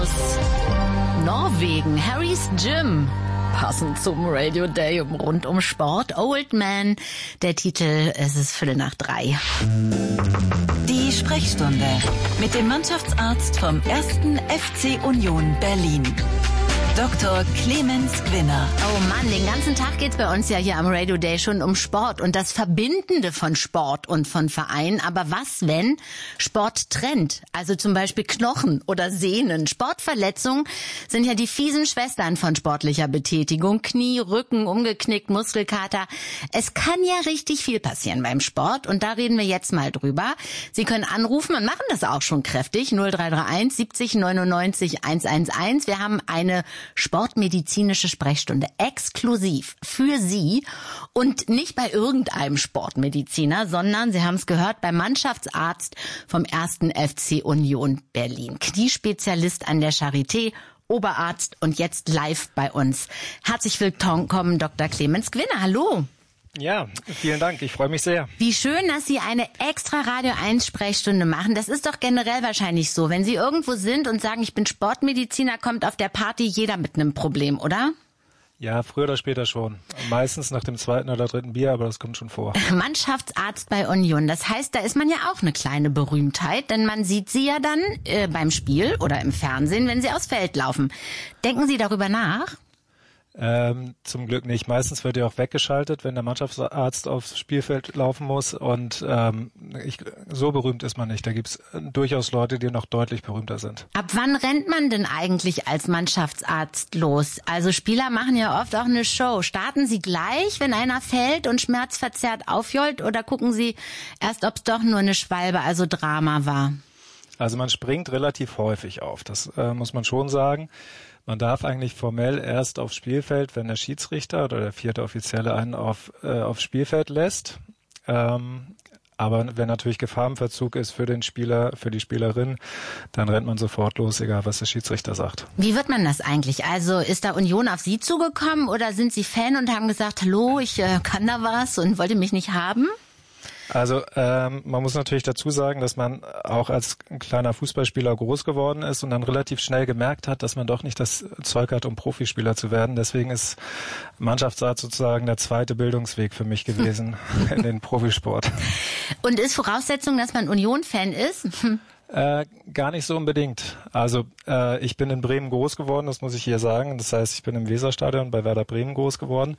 Norwegen, Harrys Gym. Passend zum Radio Day rund um Sport. Old Man, der Titel, es ist 2:45. Die Sprechstunde mit dem Mannschaftsarzt vom 1. FC Union Berlin. Dr. Clemens Gwinner. Oh Mann, den ganzen Tag geht's bei uns ja hier am Radio Day schon um Sport und das Verbindende von Sport und von Vereinen. Aber was, wenn Sport trennt? Also zum Beispiel Knochen oder Sehnen. Sportverletzungen sind ja die fiesen Schwestern von sportlicher Betätigung. Knie, Rücken, umgeknickt, Muskelkater. Es kann ja richtig viel passieren beim Sport und da reden wir jetzt mal drüber. Sie können anrufen und machen das auch schon kräftig. 0331 70 99 111. Wir haben eine sportmedizinische Sprechstunde exklusiv für Sie und nicht bei irgendeinem Sportmediziner, sondern, Sie haben es gehört, beim Mannschaftsarzt vom 1. FC Union Berlin. Kniespezialist an der Charité, Oberarzt und jetzt live bei uns. Herzlich willkommen, Dr. Clemens Gwinner. Hallo. Ja, vielen Dank. Ich freue mich sehr. Wie schön, dass Sie eine extra Radio 1 Sprechstunde machen. Das ist doch generell wahrscheinlich so. Wenn Sie irgendwo sind und sagen, ich bin Sportmediziner, kommt auf der Party jeder mit einem Problem, oder? Ja, früher oder später schon. Meistens nach dem 2. oder 3. Bier, aber das kommt schon vor. Mannschaftsarzt bei Union. Das heißt, da ist man ja auch eine kleine Berühmtheit, denn man sieht Sie ja dann beim Spiel oder im Fernsehen, wenn Sie aufs Feld laufen. Denken Sie darüber nach? Zum Glück nicht. Meistens wird ja auch weggeschaltet, wenn der Mannschaftsarzt aufs Spielfeld laufen muss und so berühmt ist man nicht. Da gibt's durchaus Leute, die noch deutlich berühmter sind. Ab wann rennt man denn eigentlich als Mannschaftsarzt los? Also Spieler machen ja oft auch eine Show. Starten Sie gleich, wenn einer fällt und schmerzverzerrt aufjollt, oder gucken Sie erst, ob es doch nur eine Schwalbe, also Drama war? Also man springt relativ häufig auf, das muss man schon sagen. Man darf eigentlich formell erst aufs Spielfeld, wenn der Schiedsrichter oder der 4. Offizielle einen aufs Spielfeld lässt. Aber wenn natürlich Gefahr im Verzug ist für den Spieler, für die Spielerin, dann rennt man sofort los, egal was der Schiedsrichter sagt. Wie wird man das eigentlich? Also ist da Union auf Sie zugekommen oder sind Sie Fan und haben gesagt, hallo, ich kann da was und wollte mich nicht haben? Also man muss natürlich dazu sagen, dass man auch als kleiner Fußballspieler groß geworden ist und dann relativ schnell gemerkt hat, dass man doch nicht das Zeug hat, um Profispieler zu werden. Deswegen ist Mannschaftsarzt sozusagen der zweite Bildungsweg für mich gewesen in den Profisport. Und ist Voraussetzung, dass man Union-Fan ist? Gar nicht so unbedingt. Also ich bin in Bremen groß geworden, das muss ich hier sagen. Das heißt, ich bin im Weserstadion bei Werder Bremen groß geworden,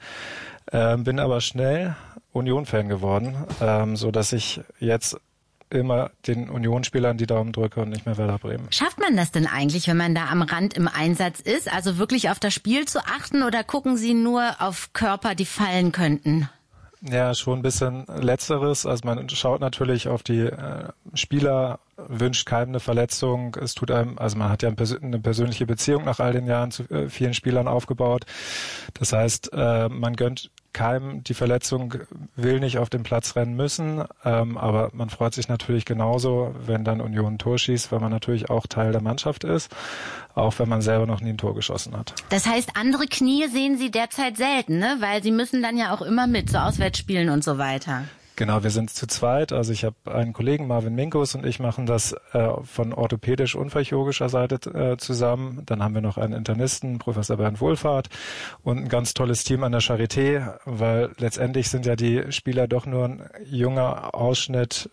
bin aber schnell Union-Fan geworden, so dass ich jetzt immer den Union-Spielern die Daumen drücke und nicht mehr Werder Bremen. Schafft man das denn eigentlich, wenn man da am Rand im Einsatz ist? Also wirklich auf das Spiel zu achten oder gucken Sie nur auf Körper, die fallen könnten? Ja, schon ein bisschen Letzteres. Also man schaut natürlich auf die Spieler, wünscht keinem eine Verletzung. Es tut einem, also man hat ja eine persönliche Beziehung nach all den Jahren zu vielen Spielern aufgebaut. Das heißt, man gönnt keinem die Verletzung, will nicht auf den Platz rennen müssen, aber man freut sich natürlich genauso, wenn dann Union ein Tor schießt, weil man natürlich auch Teil der Mannschaft ist, auch wenn man selber noch nie ein Tor geschossen hat. Das heißt, andere Knie sehen Sie derzeit selten, ne? Weil Sie müssen dann ja auch immer mit zu Auswärtsspielen und so weiter. Genau, wir sind zu zweit. Also ich habe einen Kollegen, Marvin Minkus, und ich machen das von orthopädisch-unfallchirurgischer Seite zusammen. Dann haben wir noch einen Internisten, Professor Bernd Wohlfahrt, und ein ganz tolles Team an der Charité, weil letztendlich sind ja die Spieler doch nur ein junger Ausschnitt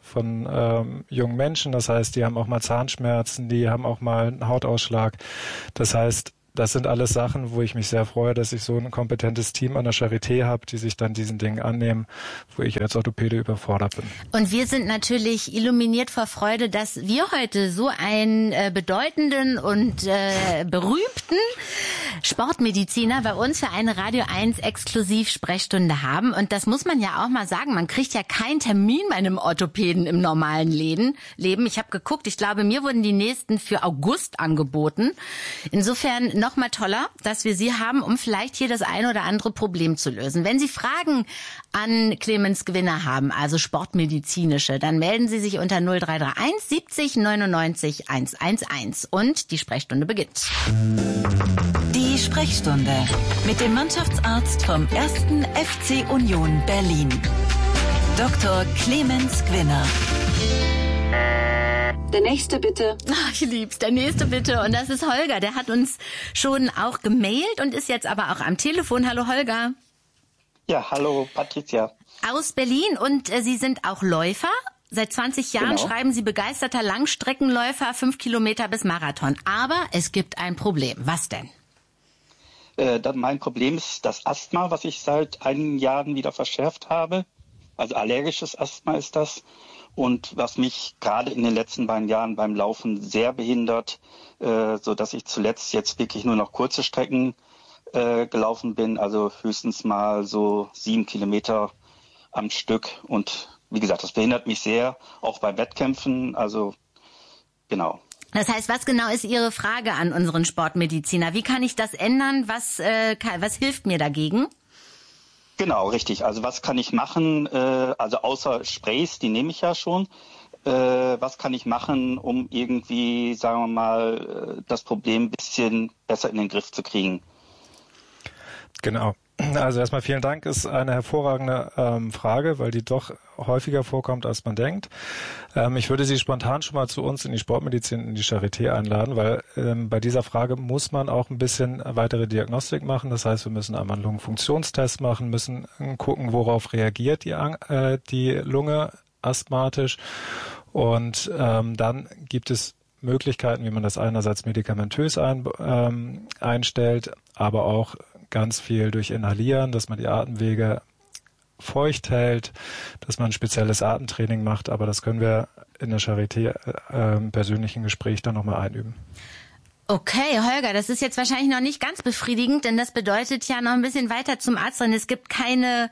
von jungen Menschen. Das heißt, die haben auch mal Zahnschmerzen, die haben auch mal einen Hautausschlag. Das heißt, das sind alles Sachen, wo ich mich sehr freue, dass ich so ein kompetentes Team an der Charité habe, die sich dann diesen Dingen annehmen, wo ich als Orthopäde überfordert bin. Und wir sind natürlich illuminiert vor Freude, dass wir heute so einen bedeutenden und berühmten Sportmediziner bei uns für eine Radio 1 Exklusiv-Sprechstunde haben. Und das muss man ja auch mal sagen. Man kriegt ja keinen Termin bei einem Orthopäden im normalen Leben. Ich habe geguckt, ich glaube, mir wurden die nächsten für August angeboten. Insofern noch mal toller, dass wir Sie haben, um vielleicht hier das ein oder andere Problem zu lösen. Wenn Sie Fragen an Clemens Gwinner haben, also sportmedizinische, dann melden Sie sich unter 0331 70 99 111 und die Sprechstunde beginnt. Die Sprechstunde mit dem Mannschaftsarzt vom 1. FC Union Berlin, Dr. Clemens Gwinner. Der nächste bitte. Ach, ich lieb's. Der nächste bitte. Und das ist Holger. Der hat uns schon auch gemailt und ist jetzt aber auch am Telefon. Hallo Holger. Ja, hallo Patricia. Aus Berlin. Und Sie sind auch Läufer. Seit 20 Jahren schreiben Sie begeisterter Langstreckenläufer, 5 Kilometer bis Marathon. Aber es gibt ein Problem. Was denn? Mein Problem ist das Asthma, was ich seit einigen Jahren wieder verschärft habe. Also allergisches Asthma ist das. Und was mich gerade in den letzten beiden Jahren beim Laufen sehr behindert, so dass ich zuletzt jetzt wirklich nur noch kurze Strecken gelaufen bin, also höchstens mal so 7 Kilometer am Stück. Und wie gesagt, das behindert mich sehr, auch bei Wettkämpfen. Also genau. Das heißt, was genau ist Ihre Frage an unseren Sportmediziner? Wie kann ich das ändern? Was hilft mir dagegen? Genau, richtig. Also was kann ich machen? Also außer Sprays, die nehme ich ja schon. Was kann ich machen, um irgendwie, sagen wir mal, das Problem ein bisschen besser in den Griff zu kriegen? Genau. Also erstmal vielen Dank, ist eine hervorragende Frage, weil die doch häufiger vorkommt, als man denkt. Ich würde Sie spontan schon mal zu uns in die Sportmedizin, in die Charité einladen, weil bei dieser Frage muss man auch ein bisschen weitere Diagnostik machen. Das heißt, wir müssen einmal einen Lungenfunktionstest machen, müssen gucken, worauf reagiert die Lunge asthmatisch. Und dann gibt es Möglichkeiten, wie man das einerseits medikamentös einstellt, aber auch ganz viel durch Inhalieren, dass man die Atemwege feucht hält, dass man ein spezielles Atemtraining macht, aber das können wir in der Charité im persönlichen Gespräch dann nochmal einüben. Okay, Holger, das ist jetzt wahrscheinlich noch nicht ganz befriedigend, denn das bedeutet ja noch ein bisschen weiter zum Arzt rennen. Es gibt keine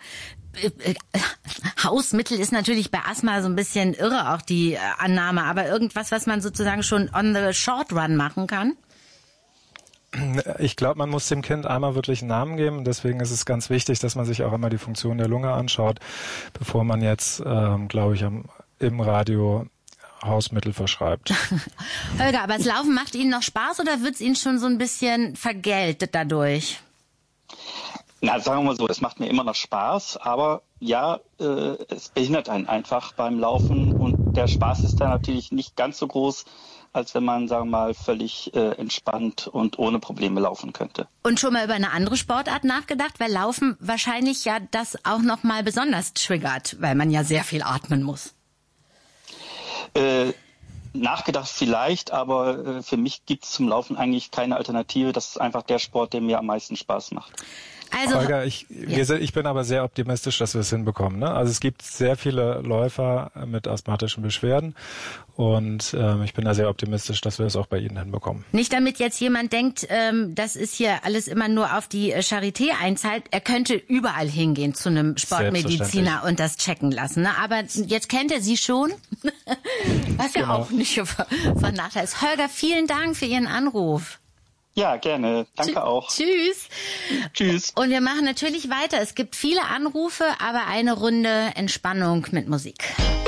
Hausmittel, ist natürlich bei Asthma so ein bisschen irre auch die Annahme, aber irgendwas, was man sozusagen schon on the short run machen kann? Ich glaube, man muss dem Kind einmal wirklich einen Namen geben. Deswegen ist es ganz wichtig, dass man sich auch immer die Funktion der Lunge anschaut, bevor man jetzt, glaube ich, im Radio Hausmittel verschreibt. Holger, aber das Laufen macht Ihnen noch Spaß oder wird es Ihnen schon so ein bisschen vergeltet dadurch? Na, sagen wir mal so, es macht mir immer noch Spaß, aber ja, es behindert einen einfach beim Laufen und der Spaß ist dann natürlich nicht ganz so groß, als wenn man, sagen wir mal, völlig entspannt und ohne Probleme laufen könnte. Und schon mal über eine andere Sportart nachgedacht, weil Laufen wahrscheinlich ja das auch noch mal besonders triggert, weil man ja sehr viel atmen muss. Nachgedacht vielleicht, aber für mich gibt es zum Laufen eigentlich keine Alternative. Das ist einfach der Sport, der mir am meisten Spaß macht. Also, Holger, ich bin aber sehr optimistisch, dass wir es hinbekommen. Ne? Also es gibt sehr viele Läufer mit asthmatischen Beschwerden und ich bin da sehr optimistisch, dass wir es auch bei Ihnen hinbekommen. Nicht damit jetzt jemand denkt, das ist hier alles immer nur auf die Charité einzahlt. Er könnte überall hingehen zu einem Sportmediziner und das checken lassen. Ne? Aber jetzt kennt er Sie schon, was ja auch nicht von Nachteil ist. Holger, vielen Dank für Ihren Anruf. Ja, gerne. Danke auch. Tschüss. Tschüss. Und wir machen natürlich weiter. Es gibt viele Anrufe, aber eine Runde Entspannung mit Musik.